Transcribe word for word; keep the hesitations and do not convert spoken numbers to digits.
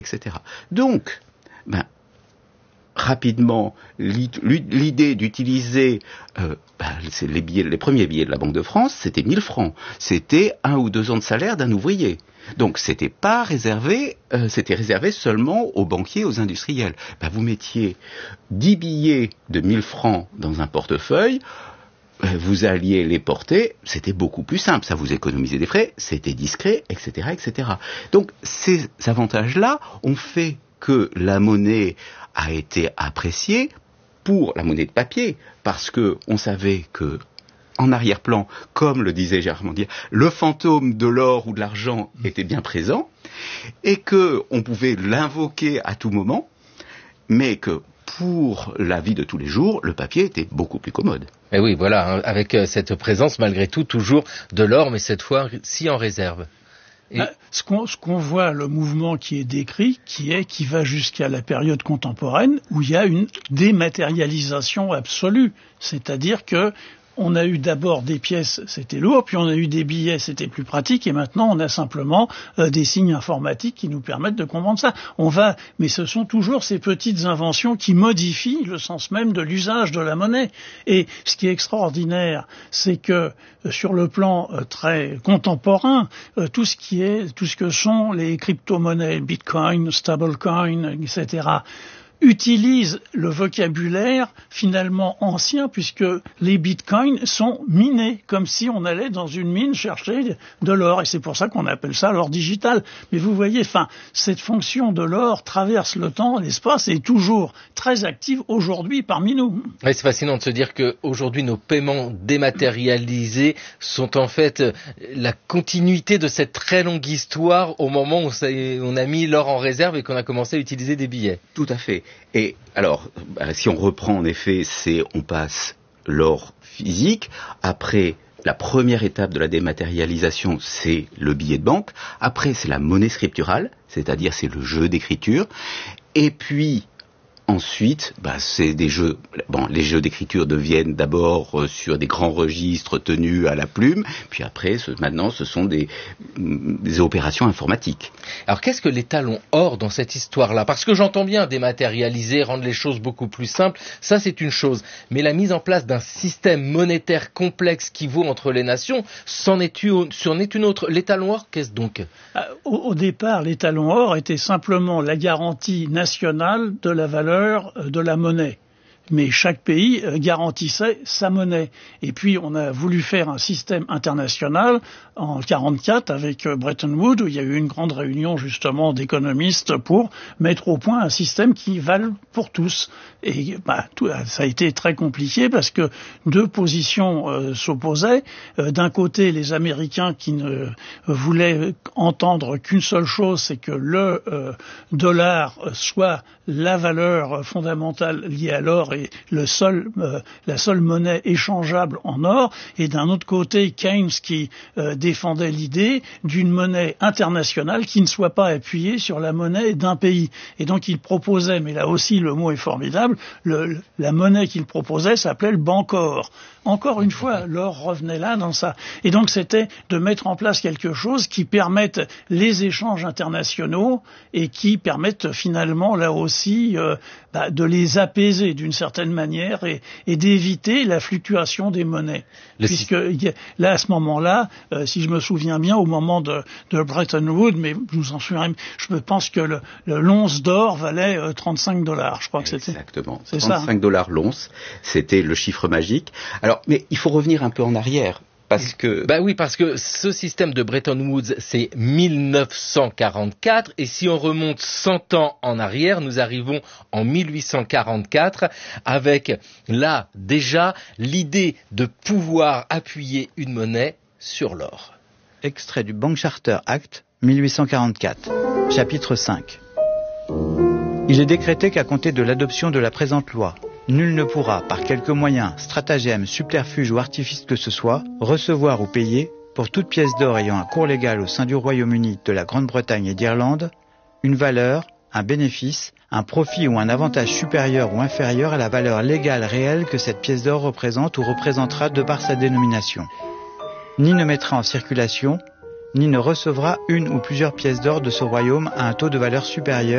et cetera. Donc, ben, rapidement, l'idée d'utiliser euh, ben, c'est les, billets, les premiers billets de la Banque de France, c'était mille francs. C'était un ou deux ans de salaire d'un ouvrier. Donc, c'était pas réservé, euh, c'était réservé seulement aux banquiers, aux industriels. Ben, vous mettiez dix billets de mille francs dans un portefeuille, vous alliez les porter, c'était beaucoup plus simple, ça vous économisait des frais, c'était discret, et cetera, et cetera. Donc, ces avantages-là ont fait que la monnaie a été appréciée pour la monnaie de papier, parce que on savait que, en arrière-plan, comme le disait Gérard Mandier, le fantôme de l'or ou de l'argent était bien présent, et que on pouvait l'invoquer à tout moment, mais que pour la vie de tous les jours, le papier était beaucoup plus commode. Et oui, voilà, hein, avec euh, cette présence, malgré tout, toujours de l'or, mais cette fois, si en réserve. Et... Bah, ce qu'on ce qu'on voit, le mouvement qui est décrit, qui est qui va jusqu'à la période contemporaine, où il y a une dématérialisation absolue. C'est-à-dire que on a eu d'abord des pièces, c'était lourd, puis on a eu des billets, c'était plus pratique, et maintenant on a simplement euh, des signes informatiques qui nous permettent de comprendre ça. On va, mais ce sont toujours ces petites inventions qui modifient le sens même de l'usage de la monnaie. Et ce qui est extraordinaire, c'est que euh, sur le plan euh, très contemporain, euh, tout ce qui est, tout ce que sont les crypto-monnaies, Bitcoin, stablecoin, et cetera, utilise le vocabulaire finalement ancien, puisque les bitcoins sont minés, comme si on allait dans une mine chercher de l'or, et c'est pour ça qu'on appelle ça l'or digital. Mais vous voyez, enfin, cette fonction de l'or traverse le temps, l'espace, et est toujours très active aujourd'hui parmi nous. Oui, c'est fascinant de se dire qu'aujourd'hui nos paiements dématérialisés sont en fait la continuité de cette très longue histoire au moment où on a mis l'or en réserve et qu'on a commencé à utiliser des billets. Tout à fait. Et alors, bah, si on reprend en effet, c'est on passe l'or physique, après la première étape de la dématérialisation, c'est le billet de banque, après c'est la monnaie scripturale, c'est-à-dire c'est le jeu d'écriture, et puis ensuite, bah, c'est des jeux. Bon, les jeux d'écriture deviennent d'abord euh, sur des grands registres tenus à la plume, puis après, ce, maintenant, ce sont des, des opérations informatiques. Alors, qu'est-ce que les talons or dans cette histoire-là ? Parce que j'entends bien dématérialiser, rendre les choses beaucoup plus simples, ça c'est une chose. Mais la mise en place d'un système monétaire complexe qui vaut entre les nations, c'en est une, c'en est une autre. Les talons or, qu'est-ce donc ? Au, au départ, les talons or étaient simplement la garantie nationale de la valeur de la monnaie. Mais chaque pays garantissait sa monnaie. Et puis on a voulu faire un système international en quarante-quatre avec Bretton Woods, où il y a eu une grande réunion justement d'économistes pour mettre au point un système qui vale pour tous. Et bah, tout, ça a été très compliqué parce que deux positions euh, s'opposaient. Euh, d'un côté, les Américains qui ne voulaient entendre qu'une seule chose, c'est que le euh, dollar soit la valeur fondamentale liée à l'or et le seul, euh, la seule monnaie échangeable en or, et d'un autre côté Keynes qui euh, défendait l'idée d'une monnaie internationale qui ne soit pas appuyée sur la monnaie d'un pays. Et donc il proposait, mais là aussi le mot est formidable, le, la monnaie qu'il proposait s'appelait le bancor. Encore une fois, l'or revenait là dans ça. Et donc c'était de mettre en place quelque chose qui permette les échanges internationaux et qui permette finalement là aussi euh, bah, de les apaiser d'une certaine manière et, et d'éviter la fluctuation des monnaies. Le Puisque si... là, à ce moment-là, euh, si je me souviens bien, au moment de, de Bretton Woods, mais je vous en souviens, je pense que le, le l'once d'or valait euh, trente-cinq dollars. Je crois que c'était. Exactement. C'est trente-cinq dollars l'once. C'était le chiffre magique. Alors, mais il faut revenir un peu en arrière. Parce que... Bah oui, parce que ce système de Bretton Woods, c'est mille neuf cent quarante-quatre, et si on remonte cent ans en arrière, nous arrivons en mille huit cent quarante-quatre, avec là, déjà, l'idée de pouvoir appuyer une monnaie sur l'or. Extrait du Bank Charter Act, mille huit cent quarante-quatre, chapitre cinq. Il est décrété qu'à compter de l'adoption de la présente loi, nul ne pourra, par quelque moyen, stratagème, subterfuge ou artifice que ce soit, recevoir ou payer, pour toute pièce d'or ayant un cours légal au sein du Royaume-Uni, de la Grande-Bretagne et d'Irlande, une valeur, un bénéfice, un profit ou un avantage supérieur ou inférieur à la valeur légale réelle que cette pièce d'or représente ou représentera de par sa dénomination. Ni ne mettra en circulation, ni ne recevra une ou plusieurs pièces d'or de ce royaume à un taux de valeur supérieur